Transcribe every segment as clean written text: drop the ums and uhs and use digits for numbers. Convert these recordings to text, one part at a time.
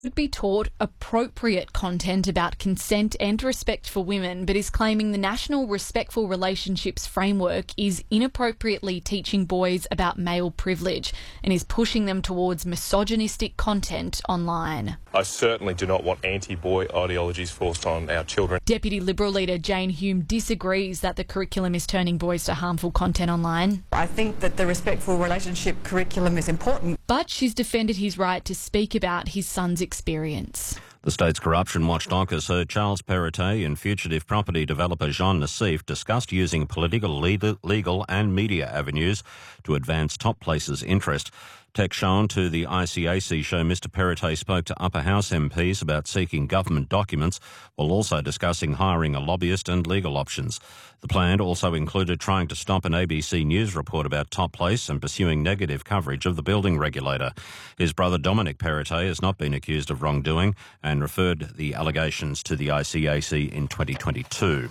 Should be taught appropriate content about consent and respect for women, but is claiming the National Respectful Relationships Framework is inappropriately teaching boys about male privilege and is pushing them towards misogynistic content online. I certainly do not want anti-boy ideologies forced on our children. Deputy Liberal leader Jane Hume disagrees that the curriculum is turning boys to harmful content online. I think that the respectful relationship curriculum is important. But she's defended his right to speak about his son's experience. The state's corruption watchdog has heard Charles Perrottet and fugitive property developer Jean Nassif discussed using political, legal and media avenues to advance Top Place's interest. Text shown to the ICAC show Mr Perrottet spoke to upper house MPs about seeking government documents while also discussing hiring a lobbyist and legal options. The plan also included trying to stop an ABC News report about Top Place and pursuing negative coverage of the building regulator. His brother Dominic Perrottet has not been accused of wrongdoing and referred the allegations to the ICAC in 2022.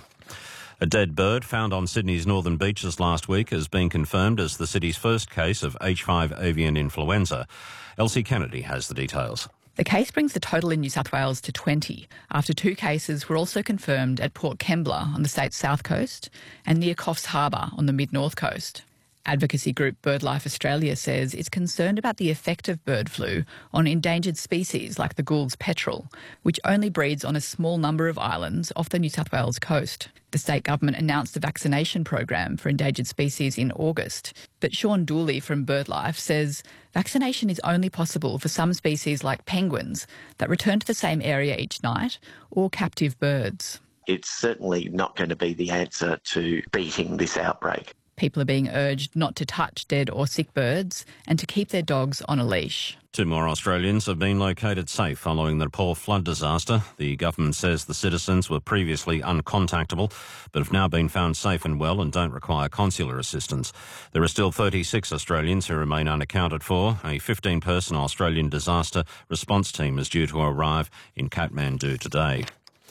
A dead bird found on Sydney's northern beaches last week has been confirmed as the city's first case of H5 avian influenza. Elsie Kennedy has the details. The case brings the total in New South Wales to 20, after 2 cases were also confirmed at Port Kembla on the state's south coast and near Coffs Harbour on the mid-north coast. Advocacy group BirdLife Australia says it's concerned about the effect of bird flu on endangered species like the Gould's petrel, which only breeds on a small number of islands off the New South Wales coast. The state government announced a vaccination program for endangered species in August, but Sean Dooley from BirdLife says vaccination is only possible for some species like penguins that return to the same area each night or captive birds. It's certainly not going to be the answer to beating this outbreak. People are being urged not to touch dead or sick birds and to keep their dogs on a leash. 2 more Australians have been located safe following the Nepal flood disaster. The government says the citizens were previously uncontactable but have now been found safe and well and don't require consular assistance. There are still 36 Australians who remain unaccounted for. A 15-person Australian disaster response team is due to arrive in Kathmandu today.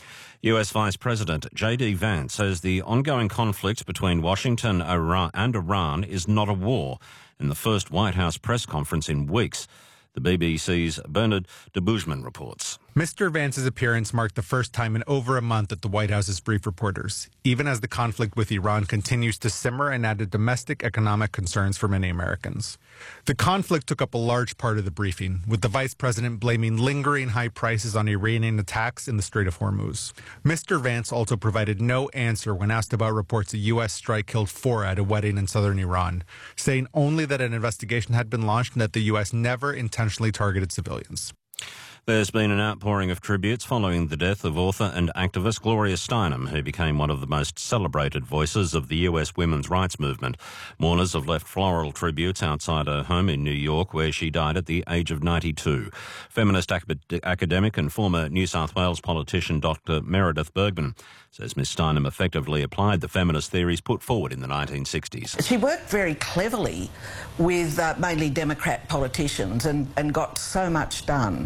US Vice President J.D. Vance says the ongoing conflict between Washington and Iran is not a war in the first White House press conference in weeks. The BBC's Bernard de Bourgeman reports. Mr. Vance's appearance marked the first time in over a month that the White House has briefed reporters, even as the conflict with Iran continues to simmer and added domestic economic concerns for many Americans. The conflict took up a large part of the briefing, with the vice president blaming lingering high prices on Iranian attacks in the Strait of Hormuz. Mr. Vance also provided no answer when asked about reports a U.S. strike killed 4 at a wedding in southern Iran, saying only that an investigation had been launched and that the U.S. never intentionally targeted civilians. There's been an outpouring of tributes following the death of author and activist Gloria Steinem, who became one of the most celebrated voices of the US women's rights movement. Mourners have left floral tributes outside her home in New York, where she died at the age of 92. Feminist academic and former New South Wales politician Dr. Meredith Bergman says Ms Steinem effectively applied the feminist theories put forward in the 1960s. She worked very cleverly with mainly Democrat politicians and got so much done.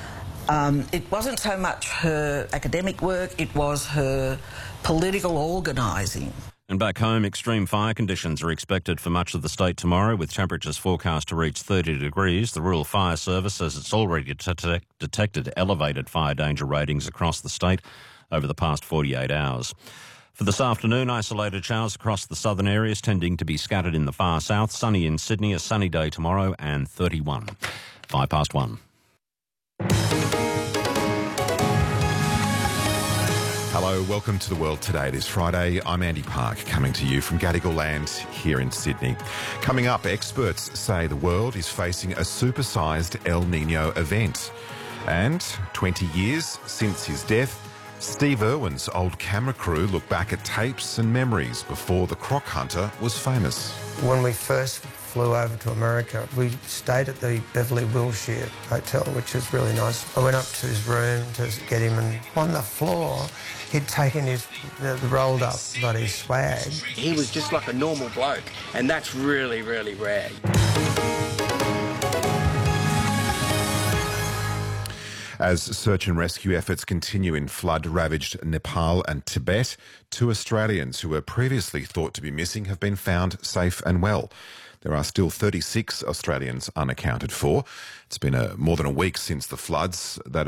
It wasn't so much her academic work, it was her political organising. And back home, extreme fire conditions are expected for much of the state tomorrow, with temperatures forecast to reach 30 degrees. The Rural Fire Service says it's already detected elevated fire danger ratings across the state over the past 48 hours. For this afternoon, isolated showers across the southern areas tending to be scattered in the far south. Sunny in Sydney, a sunny day tomorrow, and 31. 1:05. Hello, welcome to The World Today. It is Friday. I'm Andy Park, coming to you from Gadigal Land here in Sydney. Coming up, experts say the world is facing a supersized El Niño event. And 20 years since his death, Steve Irwin's old camera crew look back at tapes and memories before the croc hunter was famous. When we first flew over to America, we stayed at the Beverly Wilshire Hotel, which was really nice. I went up to his room to get him, and on the floor, he'd taken the rolled up bloody swag. He was just like a normal bloke, and that's really, really rare. As search and rescue efforts continue in flood-ravaged Nepal and Tibet, 2 Australians who were previously thought to be missing have been found safe and well. There are still 36 Australians unaccounted for. It's been more than a week since the floods that